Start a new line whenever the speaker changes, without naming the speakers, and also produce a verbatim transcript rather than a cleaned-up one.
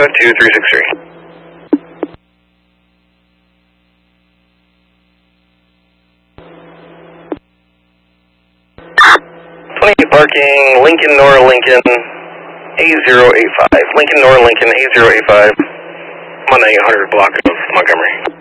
five two, three six three. twenty-eight parking, Lincoln Nor Lincoln, A zero eight five. Lincoln Nor Lincoln, A zero eight five. I'm on the eight hundred block of Montgomery.